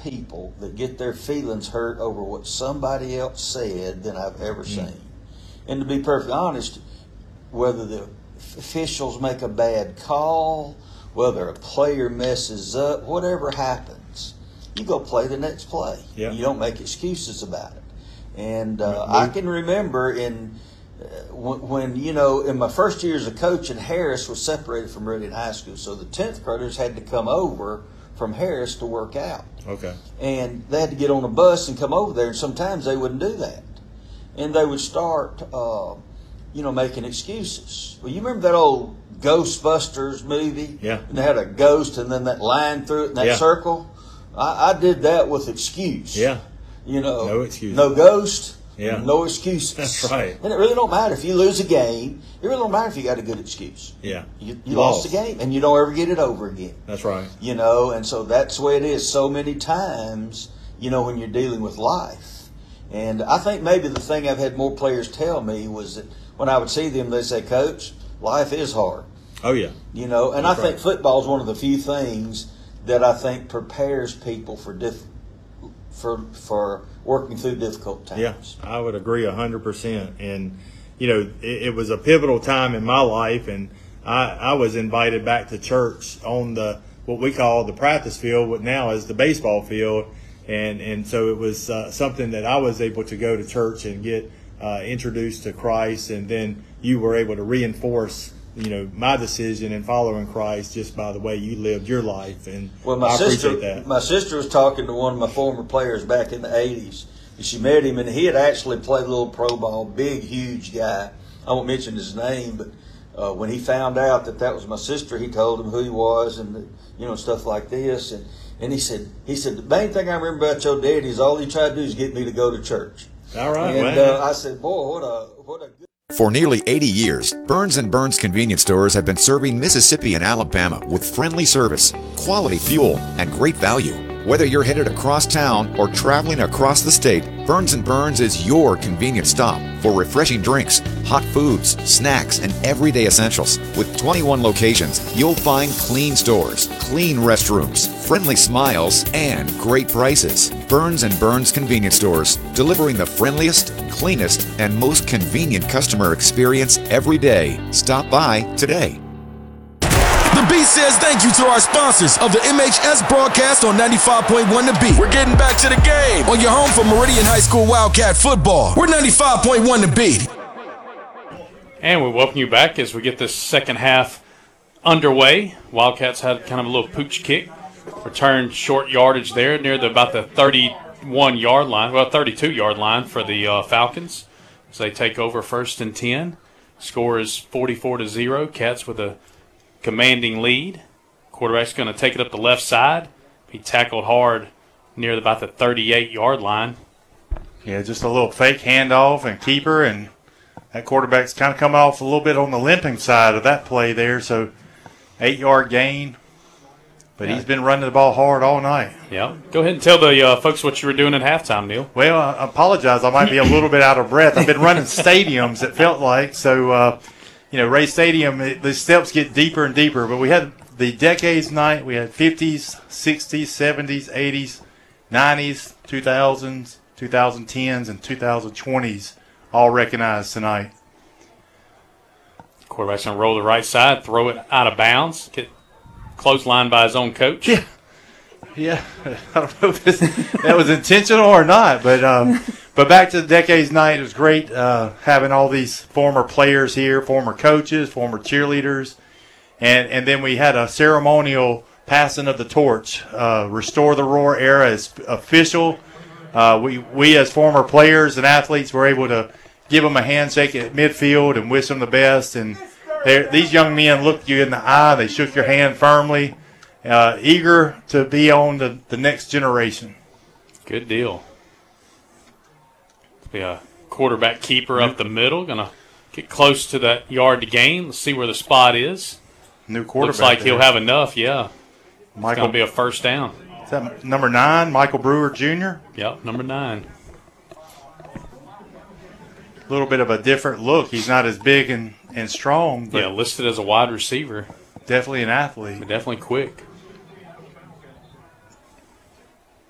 people that get their feelings hurt over what somebody else said than I've ever seen. And to be perfectly honest, whether the officials make a bad call, whether a player messes up, whatever happens, you go play the next play. Yeah. You don't make excuses about it. And I can remember when, in my first year as a coach, and Harris was separated from Meridian High School, so the 10th graders had to come over from Harris to work out. Okay. And they had to get on a bus and come over there, and sometimes they wouldn't do that. And they would start, making excuses. Well, you remember that old Ghostbusters movie? Yeah. And they had a ghost and then that line through it in that circle? I did that with excuse. Yeah. No excuse. No ghost. Yeah. No excuses. That's right. And it really don't matter if you lose a game. It really don't matter if you got a good excuse. Yeah. You lost the game, and you don't ever get it over again. That's right. And so that's the way it is so many times, when you're dealing with life. And I think maybe the thing I've had more players tell me was that when I would see them, they say, Coach, life is hard. Oh, yeah. And that's I think football is one of the few things that I think prepares people for working through difficult times. Yeah, I would agree 100%. And, it was a pivotal time in my life, and I was invited back to church on what we call the practice field, what now is the baseball field. And so it was something that I was able to go to church and get introduced to Christ, and then you were able to reinforce my decision in following Christ just by the way you lived your life. And I appreciate that. My sister was talking to one of my former players back in the 80s, and she met him, and he had actually played a little pro ball, big, huge guy. I won't mention his name, but when he found out that was my sister, he told him who he was and stuff like this. And he said, the main thing I remember about your daddy is all he tried to do is get me to go to church. All right, and I said, boy, what a good. For nearly 80 years, Burns & Burns convenience stores have been serving Mississippi and Alabama with friendly service, quality fuel, and great value. Whether you're headed across town or traveling across the state, Burns & Burns is your convenient stop for refreshing drinks, hot foods, snacks, and everyday essentials. With 21 locations, you'll find clean stores, clean restrooms, friendly smiles, and great prices. Burns & Burns convenience stores, delivering the friendliest, cleanest, and most convenient customer experience every day. Stop by today. The Beat says thank you to our sponsors of the MHS broadcast on 95.1 The Beat. We're getting back to the game on your home for Meridian High School Wildcat football. We're 95.1 The Beat. And we welcome you back as we get this second half underway. Wildcats had kind of a little pooch kick. Returned short yardage there near about the 31-yard line, 32-yard line for the Falcons. So they take over 1st and 10. Score is 44-0. Cats with a commanding lead. Quarterback's going to take it up the left side. He tackled hard near about the 38-yard line. Yeah, just a little fake handoff and keeper, and that quarterback's kind of coming off a little bit on the limping side of that play there. So 8-yard gain, but he's been running the ball hard all night. Yeah. Go ahead and tell the folks what you were doing at halftime, Neil. Well, I apologize. I might be a little bit out of breath. I've been running stadiums, it felt like. So, Ray Stadium, the steps get deeper and deeper. But we had the decades night. We had 50s, 60s, 70s, 80s, 90s, 2000s, 2010s, and 2020s all recognized tonight. Quarterback's going to roll the right side, throw it out of bounds, get clotheslined by his own coach. Yeah. I don't know if that was intentional or not, but back to the decades night, it was great having all these former players here, former coaches, former cheerleaders, and then we had a ceremonial passing of the torch. Restore the Roar era is official. We as former players and athletes were able to give them a handshake at midfield and wish them the best. And these young men looked you in the eye. They shook your hand firmly, eager to be on the next generation. Good deal. Be a quarterback keeper up the middle. Going to get close to that yard to gain. Let's see where the spot is. New quarterback. Looks like he'll have enough, yeah. It's going to be a first down. Is that number 9, Michael Brewer Jr.? Yep, number 9. A little bit of a different look. He's not as big and strong. But listed as a wide receiver. Definitely an athlete. But definitely quick.